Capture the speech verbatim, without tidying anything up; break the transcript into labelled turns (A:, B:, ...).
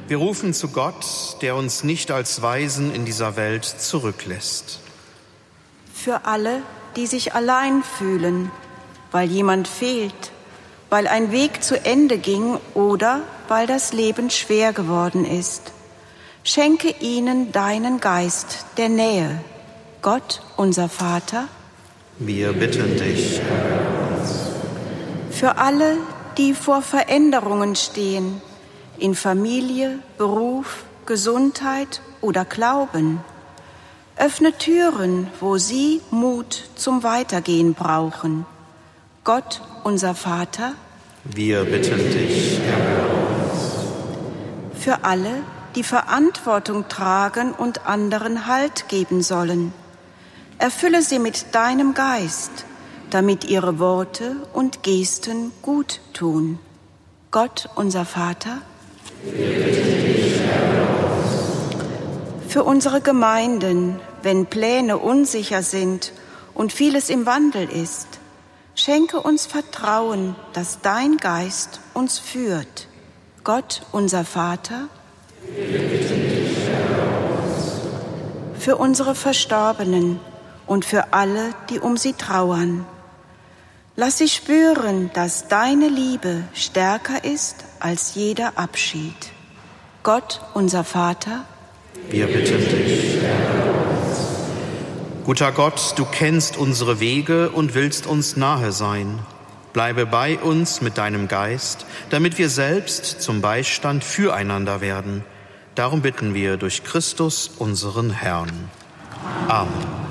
A: Wir rufen zu Gott, der uns nicht als Waisen in dieser Welt zurücklässt.
B: Für alle, die sich allein fühlen, weil jemand fehlt, weil ein Weg zu Ende ging oder weil das Leben schwer geworden ist. Schenke ihnen deinen Geist der Nähe. Gott, unser Vater.
A: Wir bitten dich, erhöre uns.
B: Für alle, die vor Veränderungen stehen, in Familie, Beruf, Gesundheit oder Glauben. Öffne Türen, wo sie Mut zum Weitergehen brauchen. Gott, unser Vater.
A: Wir bitten dich, erhöre uns.
B: Für alle, die Verantwortung tragen und anderen Halt geben sollen. Erfülle sie mit deinem Geist, damit ihre Worte und Gesten gut tun. Gott, unser Vater.
A: Wir bitten dich, erhöre uns.
B: Für unsere Gemeinden, wenn Pläne unsicher sind und vieles im Wandel ist, schenke uns Vertrauen, dass dein Geist uns führt. Gott, unser Vater.
A: Wir bitten dich, erhöre uns.
B: Für unsere Verstorbenen und für alle, die um sie trauern. Lass sie spüren, dass deine Liebe stärker ist als jeder Abschied. Gott, unser Vater.
A: Wir bitten dich, erhöre uns. Guter Gott, du kennst unsere Wege und willst uns nahe sein. Bleibe bei uns mit deinem Geist, damit wir selbst zum Beistand füreinander werden. Darum bitten wir durch Christus, unseren Herrn. Amen.